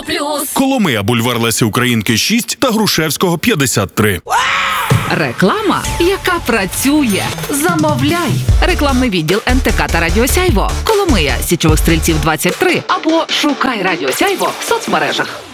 Коломия, бульвар Лесі Українки 6 та Грушевського 53. Реклама, яка працює. Замовляй. Рекламний відділ НТК та Радіо Сяйво. Коломия, Січових Стрільців 23. Або шукай Радіо Сяйво в соцмережах.